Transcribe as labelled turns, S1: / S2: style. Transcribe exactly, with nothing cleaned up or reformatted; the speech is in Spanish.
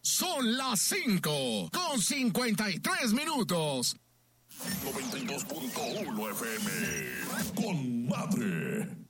S1: Son las cinco con cincuenta y tres minutos.
S2: noventa y dos punto uno F M. Con madre.